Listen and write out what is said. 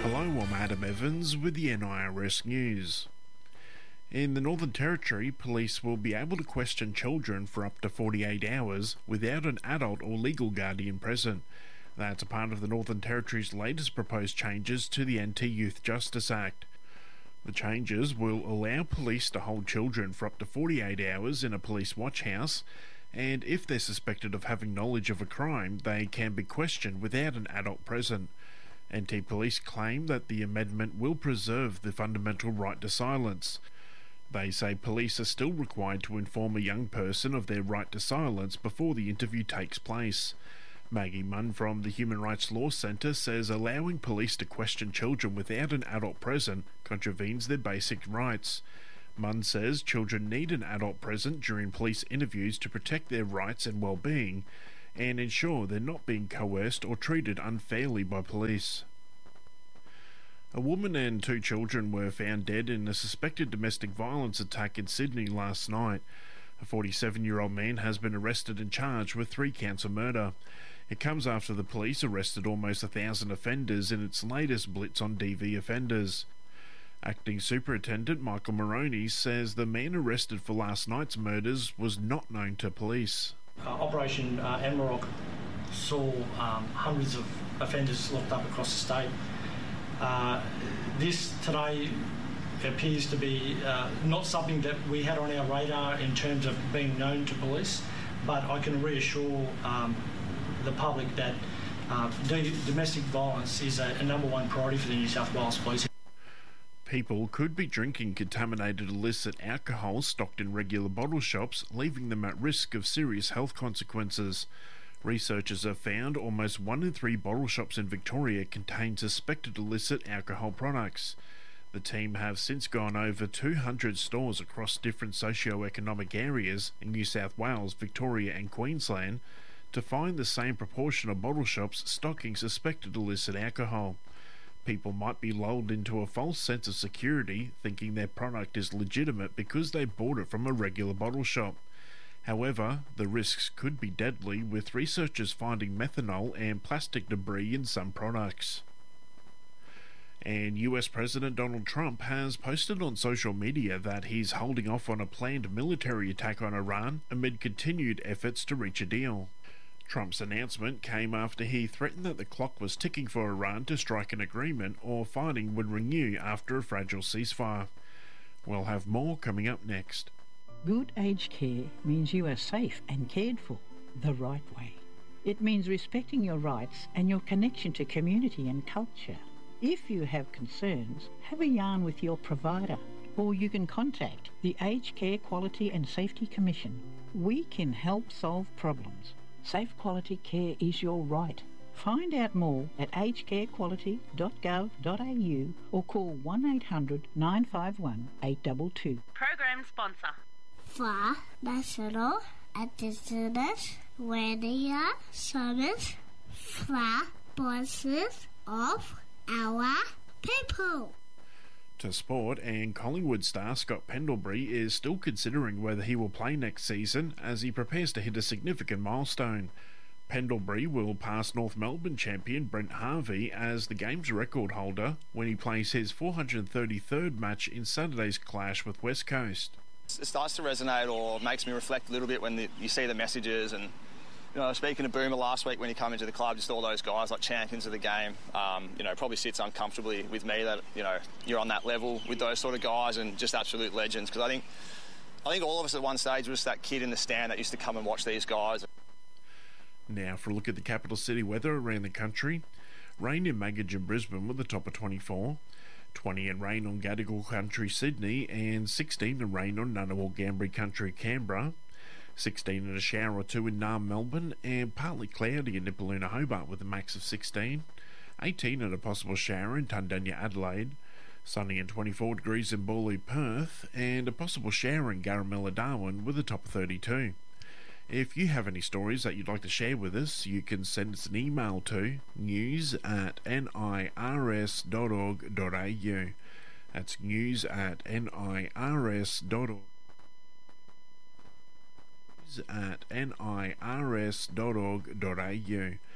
Hello, I'm Adam Evans with the NIRS News. In the Northern Territory, police will be able to question children for up to 48 hours without an adult or legal guardian present. That's a part of the Northern Territory's latest proposed changes to the Anti-Youth Justice Act. The changes will allow police to hold children for up to 48 hours in a police watch house, and if they're suspected of having knowledge of a crime, they can be questioned without an adult present. NT Police claim that the amendment will preserve the fundamental right to silence. They say police are still required to inform a young person of their right to silence before the interview takes place. Maggie Munn from the Human Rights Law Centre says allowing police to question children without an adult present contravenes their basic rights. Munn says children need an adult present during police interviews to protect their rights and well-being and ensure they're not being coerced or treated unfairly by police. A woman and 2 children were found dead in a suspected domestic violence attack in Sydney last night. A 47-year-old man has been arrested and charged with 3 counts of murder. It comes after the police arrested almost 1,000 offenders in its latest blitz on DV offenders. Acting Superintendent Michael Moroney says the man arrested for last night's murders was not known to police. Operation Amarok saw hundreds of offenders locked up across the state. This today appears to be not something that we had on our radar in terms of being known to police, but I can reassure the public that domestic violence is a number one priority for the New South Wales Police. People could be drinking contaminated illicit alcohol stocked in regular bottle shops, leaving them at risk of serious health consequences. Researchers have found almost 1 in 3 bottle shops in Victoria contain suspected illicit alcohol products. The team have since gone over 200 stores across different socio-economic areas in New South Wales, Victoria and Queensland to find the same proportion of bottle shops stocking suspected illicit alcohol. People might be lulled into a false sense of security, thinking their product is legitimate because they bought it from a regular bottle shop. However, the risks could be deadly, with researchers finding methanol and plastic debris in some products. And US President Donald Trump has posted on social media that he's holding off on a planned military attack on Iran amid continued efforts to reach a deal. Trump's announcement came after he threatened that the clock was ticking for Iran to strike an agreement or fighting would renew after a fragile ceasefire. We'll have more coming up next. Good aged care means you are safe and cared for the right way. It means respecting your rights and your connection to community and culture. If you have concerns, have a yarn with your provider, or you can contact the Aged Care Quality and Safety Commission. We can help solve problems. Safe quality care is your right. Find out more at agedcarequality.gov.au or call 1800 951 822. Program sponsor for National Indigenous Radio Service for voices of our people. To sport, and Collingwood star Scott Pendlebury is still considering whether he will play next season as he prepares to hit a significant milestone. Pendlebury will pass North Melbourne champion Brent Harvey as the game's record holder when he plays his 433rd match in Saturday's clash with West Coast. It starts to resonate or makes me reflect a little bit when you see the messages. And speaking to Boomer last week when he came into the club, just all those guys like champions of the game, probably sits uncomfortably with me that you're on that level with those sort of guys and just absolute legends. Because I think all of us at one stage was that kid in the stand that used to come and watch these guys. Now for a look at the capital city weather around the country. Rain in Magidge and Brisbane with a top of 24. 20 and rain on Gadigal Country, Sydney, and 16 and rain on Ngunnawal Gambri Country, Canberra. 16 and a shower or 2 in Naarm, Melbourne, and partly cloudy in Nipaluna, Hobart with a max of 16. 18 and a possible shower in Tundanya, Adelaide. Sunny and 24 degrees in Bawley, Perth, and a possible shower in Garamilla, Darwin with a top of 32. If you have any stories that you'd like to share with us, you can send us an email to news@nirs.org.au. That's news@nirs.org. At nirs.org.au.